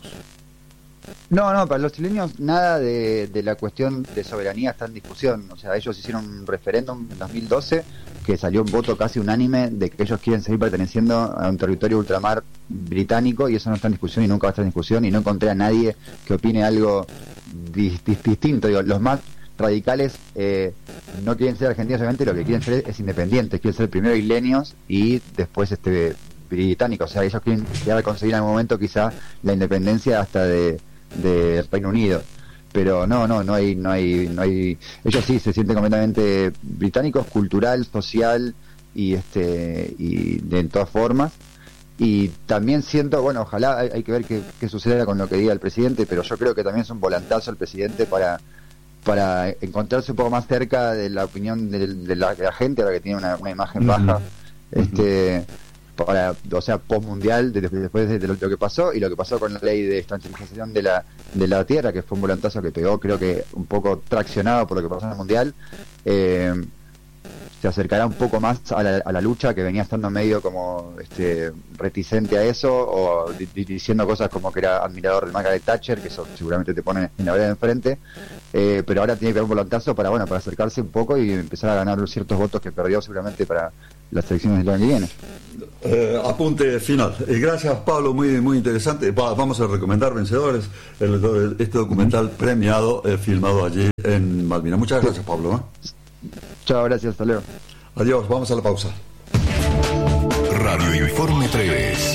Speaker 20: No, no, para los chilenos nada de, de la cuestión de soberanía está en discusión. O sea, ellos hicieron un referéndum en dos mil doce que salió un voto casi unánime de que ellos quieren seguir perteneciendo a un territorio ultramar británico y eso no está en discusión y nunca va a estar en discusión y no encontré a nadie que opine algo di- di- distinto. Digo, los más radicales eh, no quieren ser argentinos, obviamente lo que quieren ser es independientes, quieren ser primero isleños y después este británicos. O sea, ellos quieren llegar a conseguir en algún momento quizá la independencia hasta de de Reino Unido, pero no, no, no hay, no hay, no hay, ellos sí se sienten completamente británicos, cultural, social y este y de todas formas. Y también siento, bueno, ojalá hay, hay que ver qué, qué suceda con lo que diga el presidente, pero yo creo que también es un volantazo el presidente para para encontrarse un poco más cerca de la opinión de, de, la, de la gente, ahora que tiene una, una imagen baja, uh-huh. este para, o sea, postmundial, de, después de, de lo, lo que pasó y lo que pasó con la ley de estatización de la de la tierra, que fue un volantazo que pegó, creo que un poco traccionado por lo que pasó en el mundial. Eh, se acercará un poco más a la, a la lucha, que venía estando medio como este, reticente a eso, o di- diciendo cosas como que era admirador de Margaret Thatcher, que eso seguramente te pone en la vereda de enfrente, eh, pero ahora tiene que haber un volantazo para, bueno, para acercarse un poco y empezar a ganar ciertos votos que perdió seguramente para las elecciones del año que viene.
Speaker 2: Eh, apunte final. Eh, gracias, Pablo, muy muy interesante. Va, vamos a recomendar vencedores. El, el- este documental premiado, eh, filmado allí en Malvinas. Muchas gracias, Pablo. ¿eh?
Speaker 20: Chao, gracias, hasta luego.
Speaker 2: Adiós, vamos a la pausa.
Speaker 12: Radio Informe tres.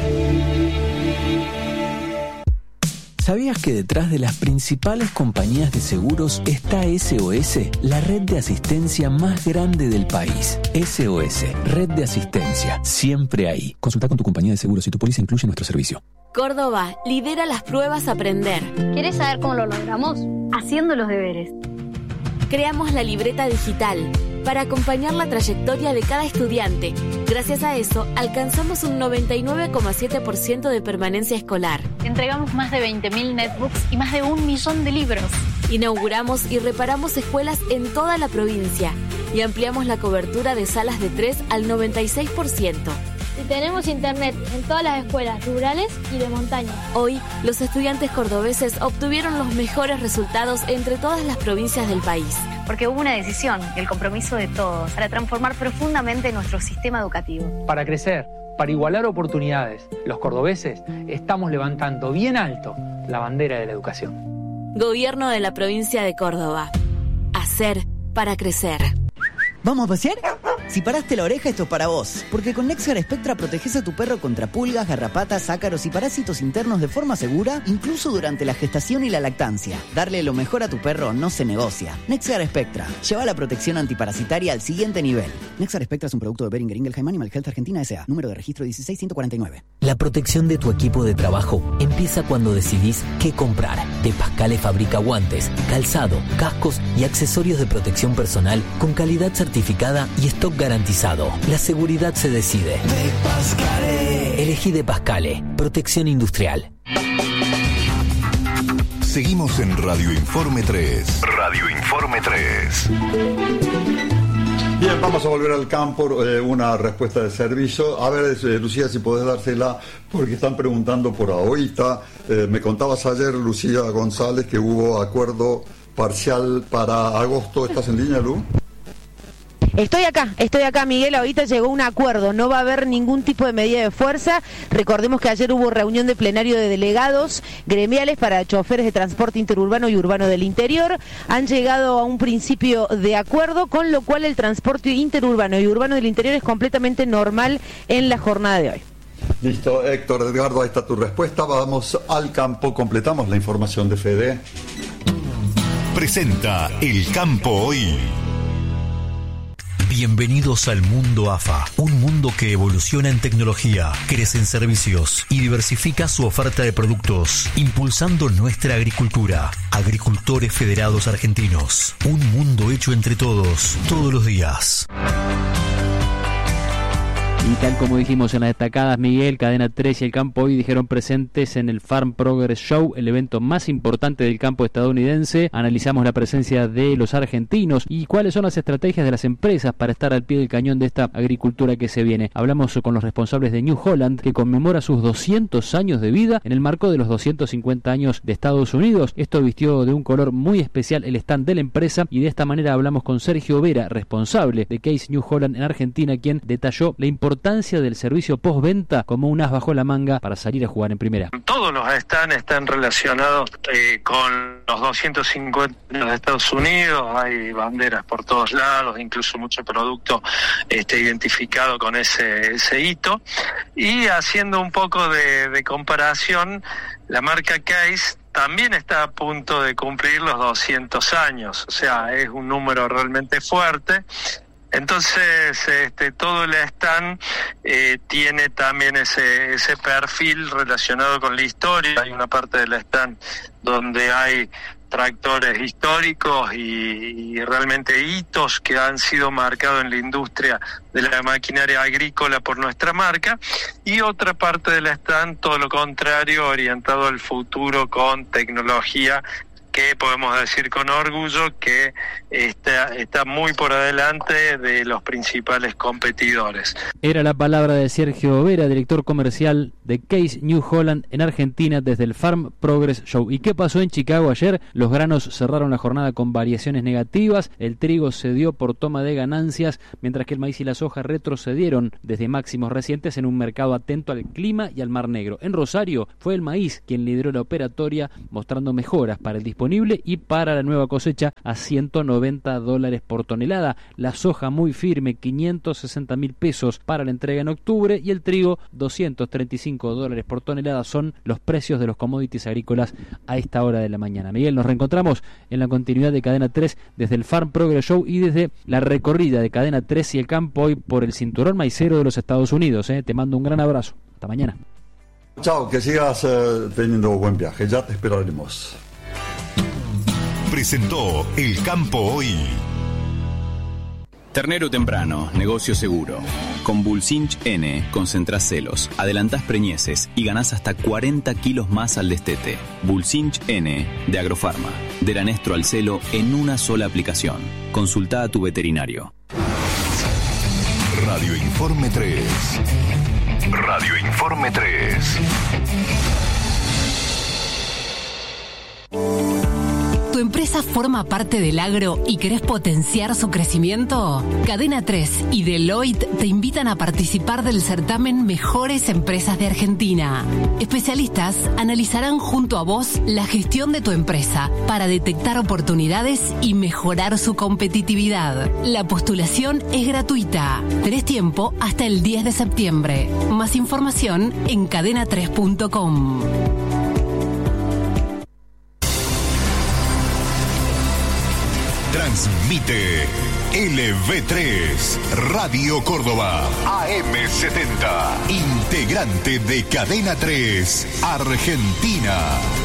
Speaker 19: ¿Sabías que detrás de las principales compañías de seguros está S O S, la red de asistencia más grande del país? S O S, red de asistencia, siempre ahí. Consulta con tu compañía de seguros si tu póliza incluye nuestro servicio.
Speaker 21: Córdoba lidera las pruebas Aprender.
Speaker 22: ¿Quieres saber cómo lo logramos? Haciendo los deberes.
Speaker 21: Creamos la libreta digital para acompañar la trayectoria de cada estudiante. Gracias a eso, alcanzamos un noventa y nueve coma siete por ciento de permanencia escolar.
Speaker 22: Entregamos más de veinte mil netbooks y más de un millón de libros.
Speaker 21: Inauguramos y reparamos escuelas en toda la provincia y ampliamos la cobertura de salas de tres al noventa y seis por ciento.
Speaker 22: Y tenemos internet en todas las escuelas rurales y de montaña.
Speaker 21: Hoy, los estudiantes cordobeses obtuvieron los mejores resultados entre todas las provincias del país.
Speaker 22: Porque hubo una decisión y el compromiso de todos para transformar profundamente nuestro sistema educativo.
Speaker 23: Para crecer, para igualar oportunidades, los cordobeses estamos levantando bien alto la bandera de la educación.
Speaker 21: Gobierno de la provincia de Córdoba. Hacer para crecer.
Speaker 16: ¿Vamos a pasear? Si paraste la oreja, esto es para vos. Porque con Nexar Spectra proteges a tu perro contra pulgas, garrapatas, ácaros y parásitos internos de forma segura, incluso durante la gestación y la lactancia. Darle lo mejor a tu perro no se negocia. Nexar Spectra. Lleva la protección antiparasitaria al siguiente nivel. Nexar Spectra es un producto de Boehringer Ingelheim Animal Health Argentina S A. Número de registro dieciséis ciento cuarenta y nueve.
Speaker 24: La protección de tu equipo de trabajo empieza cuando decidís qué comprar. De Pascale fabrica guantes, calzado, cascos y accesorios de protección personal con calidad certificada y stock garantizado. La seguridad se decide. De Pascale. Elegí De Pascale. Protección industrial.
Speaker 12: Seguimos en Radio Informe tres. Radio Informe tres.
Speaker 2: Bien, vamos a volver al campo, eh, una respuesta de servicio. A ver, eh, Lucía, si podés dársela, porque están preguntando por ahorita. Eh, me contabas ayer, Lucía González, que hubo acuerdo parcial para agosto. ¿Estás en línea, Lu?
Speaker 7: Estoy acá, estoy acá, Miguel. Ahorita llegó un acuerdo, no va a haber ningún tipo de medida de fuerza. Recordemos que ayer hubo reunión de plenario de delegados gremiales para choferes de transporte interurbano y urbano del interior. Han llegado a un principio de acuerdo, con lo cual el transporte interurbano y urbano del interior es completamente normal en la jornada de hoy.
Speaker 2: Listo, Héctor, Edgardo, ahí está tu respuesta. Vamos al campo, completamos la información de Fede.
Speaker 12: Presenta El Campo Hoy.
Speaker 25: Bienvenidos al mundo A F A, un mundo que evoluciona en tecnología, crece en servicios y diversifica su oferta de productos, impulsando nuestra agricultura. Agricultores Federados Argentinos, un mundo hecho entre todos, todos los días.
Speaker 26: Y tal como dijimos en las destacadas, Miguel, Cadena tres y El Campo Hoy dijeron presentes en el Farm Progress Show, el evento más importante del campo estadounidense. Analizamos la presencia de los argentinos y cuáles son las estrategias de las empresas para estar al pie del cañón de esta agricultura que se viene. Hablamos con los responsables de New Holland, que conmemora sus doscientos años de vida en el marco de los doscientos cincuenta años de Estados Unidos. Esto vistió de un color muy especial el stand de la empresa, y de esta manera hablamos con Sergio Vera, responsable de Case New Holland en Argentina, quien detalló la importancia importancia del servicio postventa como un as bajo la manga para salir a jugar en primera.
Speaker 27: Todos los stands están relacionados eh, con los doscientos cincuenta años de Estados Unidos, hay banderas por todos lados, incluso mucho producto este, identificado con ese, ese hito, y haciendo un poco de, de comparación, la marca Case también está a punto de cumplir los doscientos años, o sea, es un número realmente fuerte. Entonces, este, todo el stand eh, tiene también ese, ese perfil relacionado con la historia. Hay una parte del stand donde hay tractores históricos y, y realmente hitos que han sido marcados en la industria de la maquinaria agrícola por nuestra marca, y otra parte del stand, todo lo contrario, orientado al futuro con tecnología que podemos decir con orgullo que está, está muy por adelante de los principales competidores.
Speaker 26: Era la palabra de Sergio Vera, director comercial de Case New Holland en Argentina desde el Farm Progress Show. ¿Y qué pasó en Chicago ayer? Los granos cerraron la jornada con variaciones negativas, el trigo cedió por toma de ganancias, mientras que el maíz y la soja retrocedieron desde máximos recientes en un mercado atento al clima y al Mar Negro. En Rosario fue el maíz quien lideró la operatoria, mostrando mejoras para el disponible y para la nueva cosecha a ciento noventa dólares por tonelada. La soja muy firme, quinientos sesenta mil pesos para la entrega en octubre, y el trigo doscientos treinta y cinco dólares por tonelada. Son los precios de los commodities agrícolas a esta hora de la mañana. Miguel, nos reencontramos en la continuidad de Cadena tres desde el Farm Progress Show y desde la recorrida de Cadena tres y el campo hoy por el cinturón maicero de los Estados Unidos. ¿eh? Te mando un gran abrazo. Hasta mañana.
Speaker 2: Chao, que sigas eh, teniendo buen viaje. Ya te esperaremos.
Speaker 12: Presentó El Campo Hoy.
Speaker 1: Ternero temprano, negocio seguro. Con Bulsinch N concentrás celos, adelantás preñeces y ganás hasta cuarenta kilos más al destete. Bulsinch N de Agrofarma. Del anestro al celo en una sola aplicación. Consulta a tu veterinario.
Speaker 12: Radio Informe tres. Radio Informe tres.
Speaker 13: ¿Tu empresa forma parte del agro y querés potenciar su crecimiento? Cadena tres y Deloitte te invitan a participar del certamen Mejores Empresas de Argentina. Especialistas analizarán junto a vos la gestión de tu empresa para detectar oportunidades y mejorar su competitividad. La postulación es gratuita. Tenés tiempo hasta el diez de septiembre. Más información en cadena tres punto com.
Speaker 12: Transmite L V tres, Radio Córdoba, A M setenta, integrante de Cadena tres, Argentina.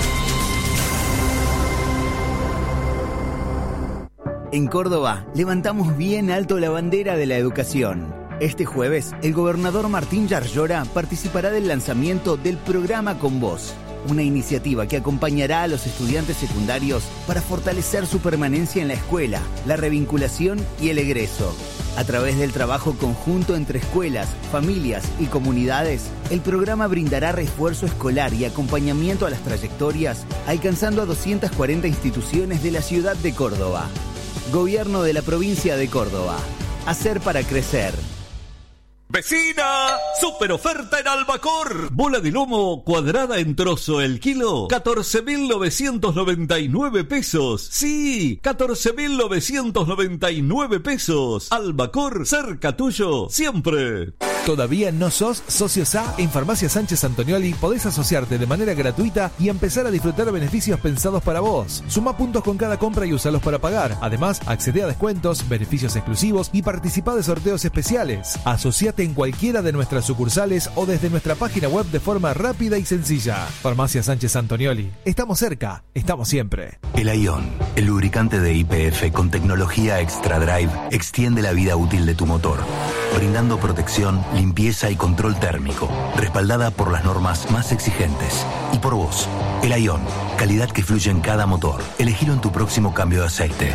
Speaker 3: En Córdoba, levantamos bien alto la bandera de la educación. Este jueves, el gobernador Martín Yarlora participará del lanzamiento del programa Con Vos, una iniciativa que acompañará a los estudiantes secundarios para fortalecer su permanencia en la escuela, la revinculación y el egreso. A través del trabajo conjunto entre escuelas, familias y comunidades, el programa brindará refuerzo escolar y acompañamiento a las trayectorias, alcanzando a doscientas cuarenta instituciones de la ciudad de Córdoba. Gobierno de la provincia de Córdoba. Hacer para crecer.
Speaker 4: ¡Vecina! ¡Super oferta en Albacor! Bola de lomo cuadrada en trozo el kilo, catorce mil novecientos noventa y nueve pesos. ¡Sí! catorce mil novecientos noventa y nueve pesos. Albacor, cerca tuyo, siempre.
Speaker 5: ¿Todavía no sos socio S A? En Farmacia Sánchez Antonioli podés asociarte de manera gratuita y empezar a disfrutar beneficios pensados para vos. Suma puntos con cada compra y usalos para pagar. Además, accede a descuentos, beneficios exclusivos y participa de sorteos especiales. Asociate en cualquiera de nuestras sucursales o desde nuestra página web de forma rápida y sencilla. Farmacia Sánchez Antonioli. Estamos cerca, estamos siempre.
Speaker 6: El Ion, el lubricante de Y P F con tecnología Extra Drive, extiende la vida útil de tu motor, brindando protección, limpieza y control térmico, respaldada por las normas más exigentes. Y por vos, el Ion, calidad que fluye en cada motor. Elegilo en tu próximo cambio de aceite.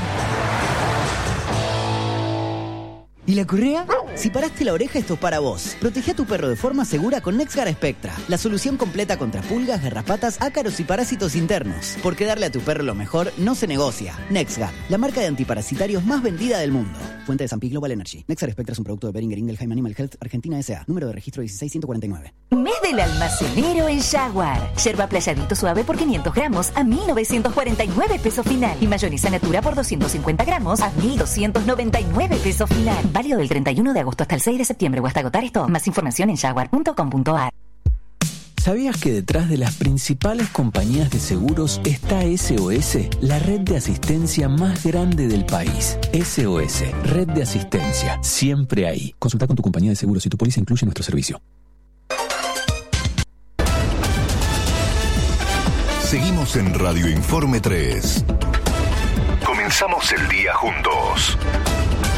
Speaker 16: ¿Y la correa? Si paraste la oreja, esto es para vos. Protege a tu perro de forma segura con NexGard Spectra, la solución completa contra pulgas, garrapatas, ácaros y parásitos internos. Porque darle a tu perro lo mejor no se negocia. NexGard, la marca de antiparasitarios más vendida del mundo. Fuente de San Pi Global Energy. NexGard Spectra es un producto de Boehringer Ingelheim Animal Health Argentina S A. Número de registro dieciséis ciento cuarenta y nueve.
Speaker 14: Mes del almacenero en Jaguar. Yerba playadito suave por quinientos gramos a mil novecientos cuarenta y nueve pesos final. Y mayonesa natura por doscientos cincuenta gramos a mil doscientos noventa y nueve pesos final. Válido del treinta y uno de agosto hasta el seis de septiembre o hasta agotar esto. Más información en jaguar punto com punto a r.
Speaker 19: ¿Sabías que detrás de las principales compañías de seguros está S O S, la red de asistencia más grande del país? S O S, red de asistencia, siempre ahí. Consulta con tu compañía de seguros si tu póliza incluye nuestro servicio.
Speaker 12: Seguimos en Radio Informe tres. Comenzamos el día juntos.